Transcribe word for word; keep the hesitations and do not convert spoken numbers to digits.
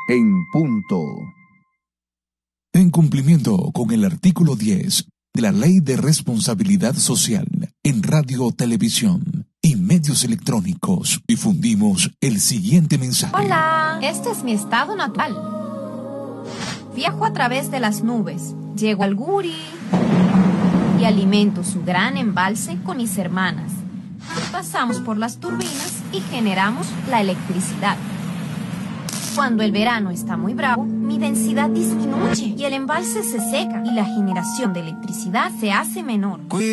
en punto. En cumplimiento con el artículo diez de la Ley de Responsabilidad Social en Radio, Televisión y Medios Electrónicos, difundimos el siguiente mensaje. Hola, este es mi estado natural. Viajo a través de las nubes, llego al Guri y alimento su gran embalse con mis hermanas. Pasamos por las turbinas y generamos la electricidad. Cuando el verano está muy bravo, mi densidad disminuye y el embalse se seca y la generación de electricidad se hace menor.